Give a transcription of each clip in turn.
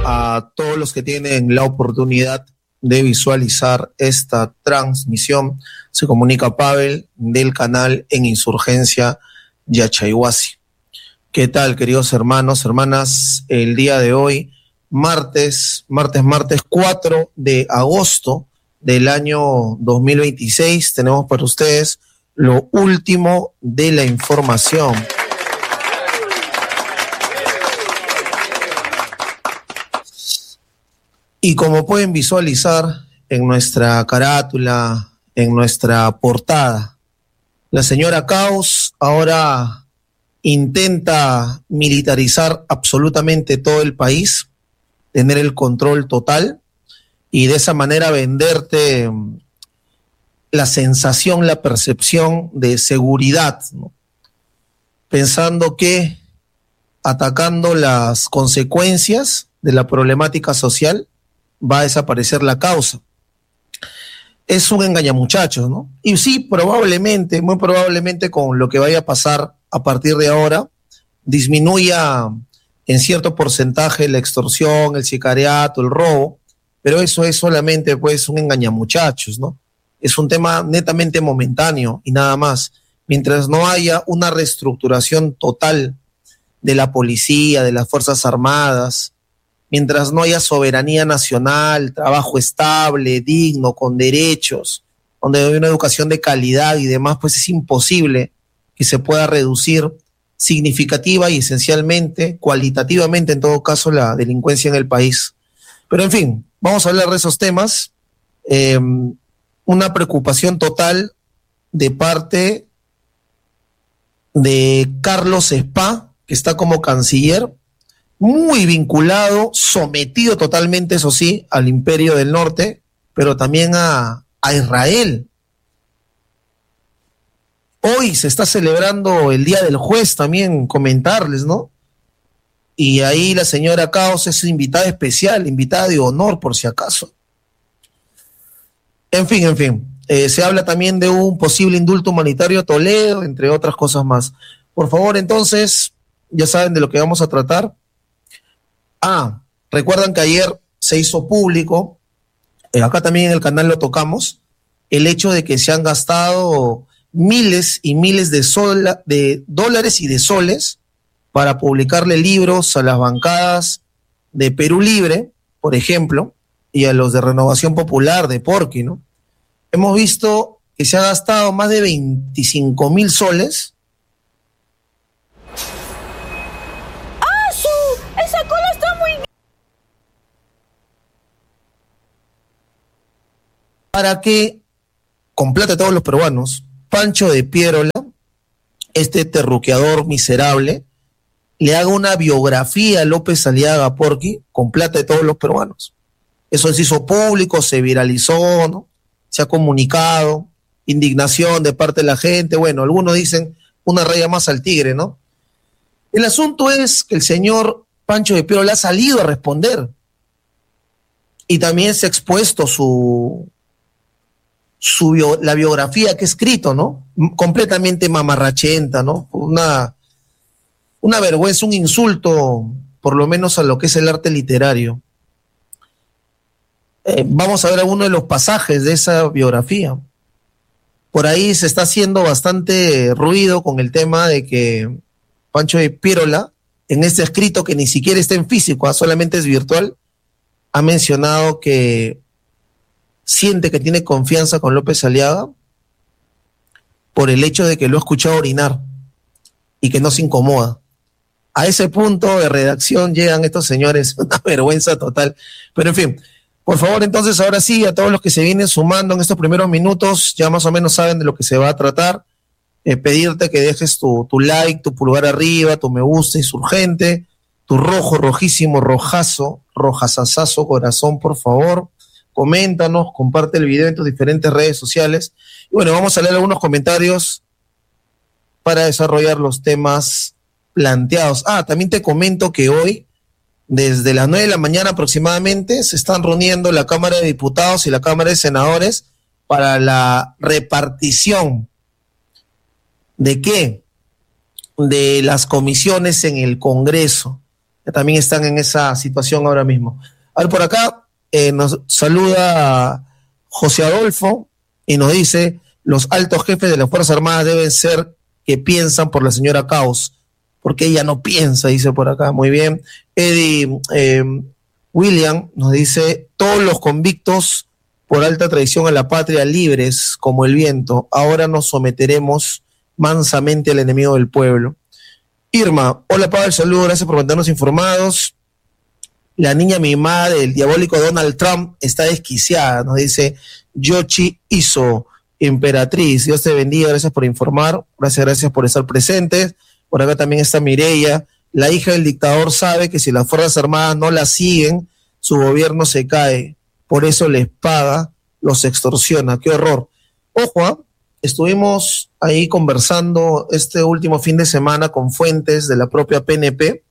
a todos los que tienen la oportunidad de visualizar esta transmisión. Se comunica Pavel del canal en Insurgencia Yachayhuasi. ¿Qué tal, queridos hermanos, hermanas? El día de hoy, martes 4 de agosto del año 2026, tenemos para ustedes lo último de la información. Y como pueden visualizar en nuestra carátula, en nuestra portada, la señora Caos ahora intenta militarizar absolutamente todo el país, tener el control total y de esa manera venderte la sensación, la percepción de seguridad, ¿no? Pensando que atacando las consecuencias de la problemática social va a desaparecer la causa. Es un engañamuchachos, ¿no? Y sí, probablemente, muy probablemente con lo que vaya a pasar a partir de ahora, disminuya en cierto porcentaje la extorsión, el sicariato, el robo, pero eso es solamente pues un engañamuchachos, ¿no? Es un tema netamente momentáneo y nada más. Mientras no haya una reestructuración total de la policía, de las Fuerzas Armadas, mientras no haya soberanía nacional, trabajo estable, digno, con derechos, donde hay una educación de calidad y demás, pues es imposible que se pueda reducir significativa y esencialmente, cualitativamente en todo caso, la delincuencia en el país. Pero en fin, vamos a hablar de esos temas. Una preocupación total de parte de Carlos Spa, que está como canciller, muy vinculado, sometido totalmente, eso sí, al Imperio del Norte, pero también a Israel. Hoy se está celebrando el Día del Juez también, comentarles, ¿no? Y ahí la señora Caos es invitada especial, invitada de honor, por si acaso. En fin. Se habla también de un posible indulto humanitario a Toledo, entre otras cosas más. Por favor, entonces, ya saben de lo que vamos a tratar. Recuerdan que ayer se hizo público, acá también en el canal lo tocamos, el hecho de que se han gastado miles y miles de dólares y de soles para publicarle libros a las bancadas de Perú Libre, por ejemplo, y a los de Renovación Popular, de Porqui, ¿no? Hemos visto que se ha gastado más de 25,000 soles. ¡Esa cola está muy bien! Para que, con plata de todos los peruanos, Pancho de Piérola, este terruqueador miserable, le haga una biografía a López Aliaga Porqui con plata de todos los peruanos. Eso se hizo público, se viralizó, ¿no? Se ha comunicado, indignación de parte de la gente. Bueno, algunos dicen una raya más al tigre, ¿no? El asunto es que el señor Pancho de Piérola ha salido a responder y también se ha expuesto la biografía que ha escrito, ¿no? Completamente mamarrachenta, ¿no? Una vergüenza, un insulto, por lo menos a lo que es el arte literario. Vamos a ver algunos de los pasajes de esa biografía. Por ahí se está haciendo bastante ruido con el tema de que Pancho de Piérola, en este escrito que ni siquiera está en físico, solamente es virtual, ha mencionado que siente que tiene confianza con López Aliaga por el hecho de que lo ha escuchado orinar y que no se incomoda. A ese punto de redacción llegan estos señores, una vergüenza total. Pero en fin, por favor, entonces, ahora sí, a todos los que se vienen sumando en estos primeros minutos, ya más o menos saben de lo que se va a tratar. Pedirte que dejes tu like, tu pulgar arriba, tu me gusta insurgente, tu rojo, rojísimo, rojazo, rojazazazo, corazón, por favor. Coméntanos, comparte el video en tus diferentes redes sociales. Y bueno, vamos a leer algunos comentarios para desarrollar los temas planteados. También te comento que hoy, desde las 9 de la mañana aproximadamente, se están reuniendo la Cámara de Diputados y la Cámara de Senadores para la repartición ¿de qué? De las comisiones en el Congreso. que también están en esa situación ahora mismo. A ver, por acá nos saluda José Adolfo y nos dice: los altos jefes de las Fuerzas Armadas deben ser que piensan por la señora Caos, porque ella no piensa, dice por acá. Muy bien. Eddie William nos dice: todos los convictos por alta traición a la patria libres como el viento, ahora nos someteremos mansamente al enemigo del pueblo. Irma, hola Pablo, saludos, gracias por mantenernos informados. La niña mimada del diabólico Donald Trump está desquiciada, nos dice Yoshi Iso, emperatriz. Dios te bendiga, gracias por informar, gracias por estar presentes. Por acá también está Mireia. La hija del dictador sabe que si las Fuerzas Armadas no la siguen, su gobierno se cae. Por eso les paga, los extorsiona. ¡Qué horror! Ojo, estuvimos ahí conversando este último fin de semana con fuentes de la propia PNP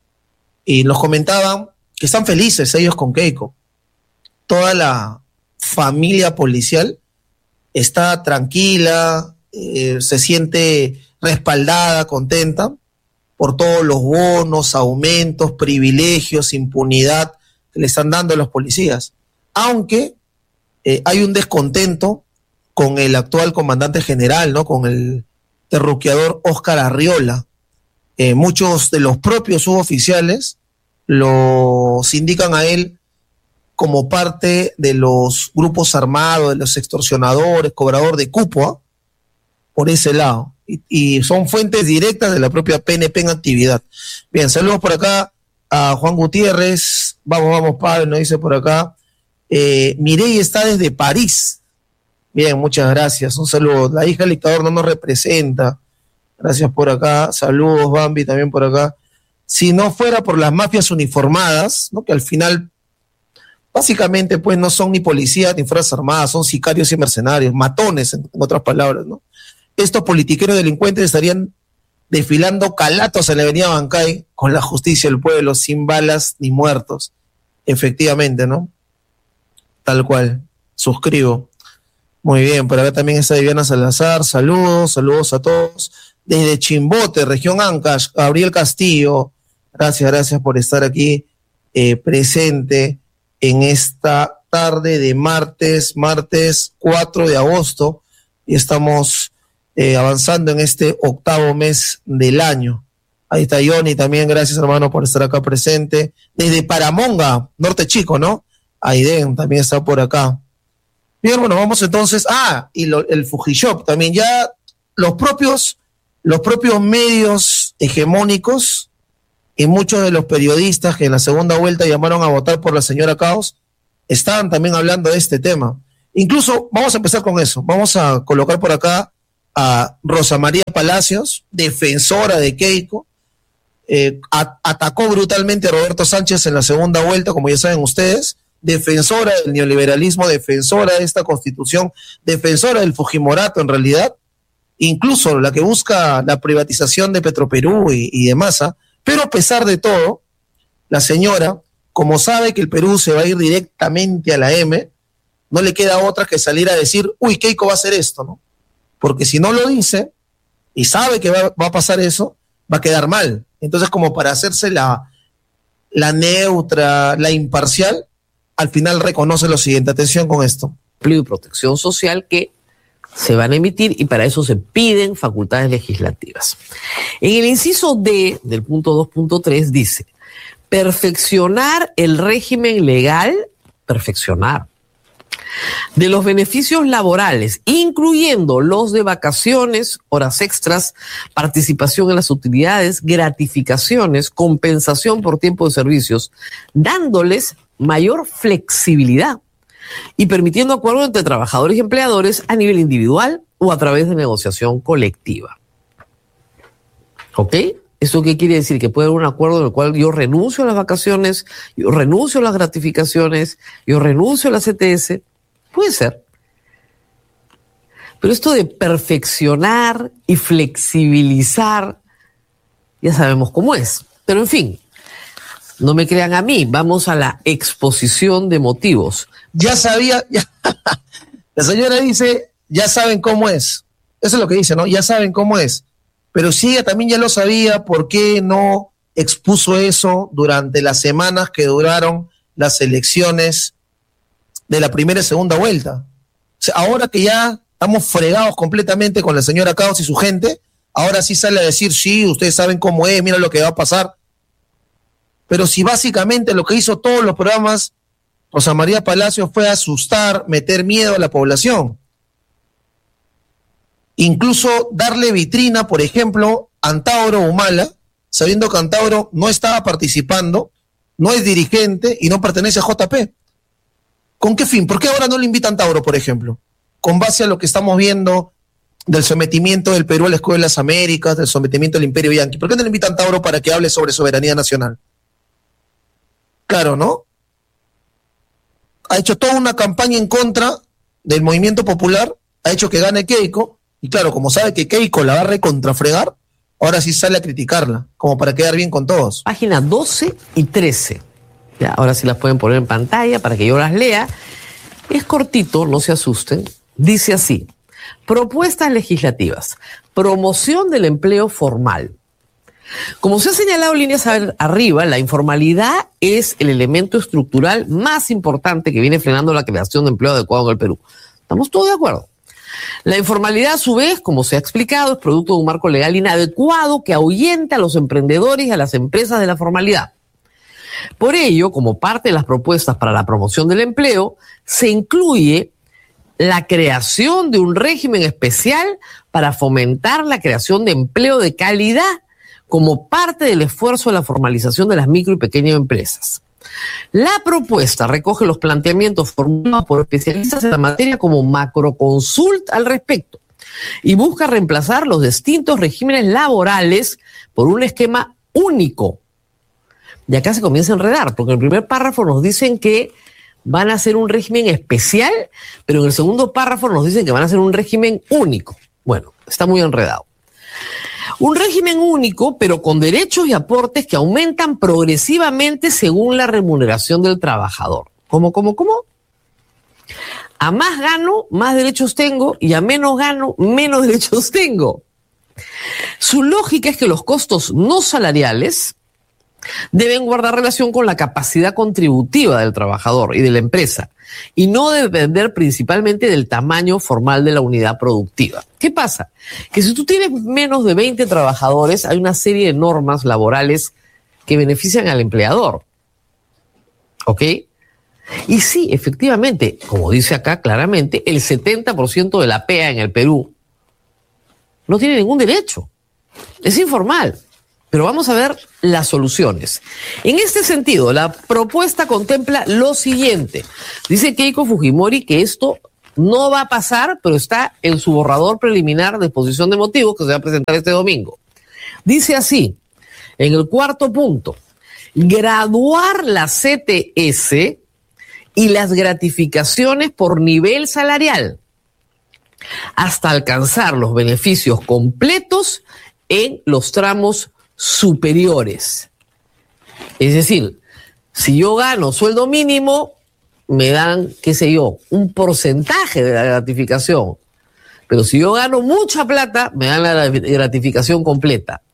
y nos comentaban que están felices ellos con Keiko. Toda la familia policial está tranquila, se siente respaldada, contenta por todos los bonos, aumentos, privilegios, impunidad que le están dando a los policías. Aunque hay un descontento con el actual comandante general, ¿no? Con el terruqueador Óscar Arriola. Muchos de los propios suboficiales los indican a él como parte de los grupos armados, de los extorsionadores, cobrador de cupo, por ese lado. Y son fuentes directas de la propia PNP en actividad. Bien, saludos por acá a Juan Gutiérrez. Vamos, Pablo, nos dice por acá. Mireille está desde París. Bien, muchas gracias. Un saludo. La hija del dictador no nos representa. Gracias por acá. Saludos, Bambi, también por acá. Si no fuera por las mafias uniformadas, ¿no? Que al final básicamente pues no son ni policías ni fuerzas armadas, son sicarios y mercenarios, matones en otras palabras, ¿no? Estos politiqueros delincuentes estarían desfilando calatos en la avenida Bancay con la justicia del pueblo, sin balas ni muertos. Efectivamente, ¿no? Tal cual. Suscribo. Muy bien, por acá también está Viviana Salazar. Saludos a todos. Desde Chimbote, región Ancash, Gabriel Castillo. Gracias por estar aquí presente en esta tarde de martes 4 de agosto. Y estamos avanzando en este octavo mes del año. Ahí está Johnny también, gracias hermano por estar acá presente. Desde Paramonga, Norte Chico, ¿no? Aiden también está por acá. Bien, bueno, vamos entonces. El Fujishop también. Ya los propios medios hegemónicos y muchos de los periodistas que en la segunda vuelta llamaron a votar por la señora Caos estaban también hablando de este tema. Incluso vamos a empezar con eso. Vamos a colocar por acá a Rosa María Palacios, defensora de Keiko. Atacó brutalmente a Roberto Sánchez en la segunda vuelta, como ya saben ustedes. Defensora del neoliberalismo, defensora de esta constitución, defensora del Fujimorato en realidad, incluso la que busca la privatización de Petroperú y demás, pero a pesar de todo, la señora, como sabe que el Perú se va a ir directamente a la M, no le queda otra que salir a decir, uy, Keiko va a hacer esto, ¿no? Porque si no lo dice, y sabe que va a pasar eso, va a quedar mal. Entonces, como para hacerse la neutra, la imparcial, al final reconoce lo siguiente. Atención con esto. Y protección social que se van a emitir y para eso se piden facultades legislativas. En el inciso D del punto 2.3 dice, perfeccionar el régimen legal, de los beneficios laborales, incluyendo los de vacaciones, horas extras, participación en las utilidades, gratificaciones, compensación por tiempo de servicios, dándoles mayor flexibilidad y permitiendo acuerdos entre trabajadores y empleadores a nivel individual o a través de negociación colectiva. ¿Ok? ¿Eso qué quiere decir? Que puede haber un acuerdo en el cual yo renuncio a las vacaciones, yo renuncio a las gratificaciones, yo renuncio a la CTS. Puede ser. Pero esto de perfeccionar y flexibilizar, ya sabemos cómo es. Pero en fin, no me crean a mí, vamos a la exposición de motivos. Ya sabía, la señora dice, ya saben cómo es. Eso es lo que dice, ¿no? Ya saben cómo es. Pero si ella también ya lo sabía, ¿por qué no expuso eso durante las semanas que duraron las elecciones de la primera y segunda vuelta. O sea, ahora que ya estamos fregados completamente con la señora Caos y su gente, ahora sí sale a decir, sí, ustedes saben cómo es, mira lo que va a pasar. Pero si básicamente lo que hizo todos los programas Rosa María Palacios fue asustar, meter miedo a la población. Incluso darle vitrina, por ejemplo, a Antauro Humala, sabiendo que Antauro no estaba participando, no es dirigente y no pertenece a JP. ¿Con qué fin? ¿Por qué ahora no le invita a Antauro, por ejemplo? Con base a lo que estamos viendo del sometimiento del Perú a la Escuela de las Américas, del sometimiento del Imperio Yanqui. ¿Por qué no le invita a Antauro para que hable sobre soberanía nacional? Claro, ¿no? Ha hecho toda una campaña en contra del movimiento popular, ha hecho que gane Keiko, y claro, como sabe que Keiko la va a recontrafregar, ahora sí sale a criticarla, como para quedar bien con todos. Página 12 y 13. Ya, ahora sí las pueden poner en pantalla para que yo las lea. Es cortito, no se asusten. Dice así: propuestas legislativas, promoción del empleo formal. Como se ha señalado líneas arriba, la informalidad es el elemento estructural más importante que viene frenando la creación de empleo adecuado en el Perú. ¿Estamos todos de acuerdo? La informalidad, a su vez, como se ha explicado, es producto de un marco legal inadecuado que ahuyenta a los emprendedores y a las empresas de la formalidad. Por ello, como parte de las propuestas para la promoción del empleo, se incluye la creación de un régimen especial para fomentar la creación de empleo de calidad como parte del esfuerzo de la formalización de las micro y pequeñas empresas. La propuesta recoge los planteamientos formulados por especialistas en la materia como macroconsult al respecto y busca reemplazar los distintos regímenes laborales por un esquema único. Y acá se comienza a enredar, porque en el primer párrafo nos dicen que van a hacer un régimen especial, pero en el segundo párrafo nos dicen que van a hacer un régimen único. Bueno, está muy enredado. Un régimen único, pero con derechos y aportes que aumentan progresivamente según la remuneración del trabajador. ¿Cómo? A más gano, más derechos tengo, y a menos gano, menos derechos tengo. Su lógica es que los costos no salariales deben guardar relación con la capacidad contributiva del trabajador y de la empresa, y no depender principalmente del tamaño formal de la unidad productiva. ¿Qué pasa? Que si tú tienes menos de 20 trabajadores, hay una serie de normas laborales que benefician al empleador. ¿Ok? Y sí, efectivamente, como dice acá claramente, el 70% de la PEA en el Perú no tiene ningún derecho. Es informal. Pero vamos a ver las soluciones. En este sentido, la propuesta contempla lo siguiente. Dice Keiko Fujimori que esto no va a pasar, pero está en su borrador preliminar de exposición de motivos que se va a presentar este domingo. Dice así, en el cuarto punto, graduar la CTS y las gratificaciones por nivel salarial hasta alcanzar los beneficios completos en los tramos superiores. Es decir, si yo gano sueldo mínimo, me dan, qué sé yo, un porcentaje de la gratificación. Pero si yo gano mucha plata, me dan la gratificación completa.